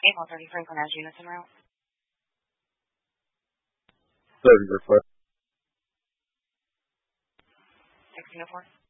8-130 Franklin Edge units en route. 30 request. 1604.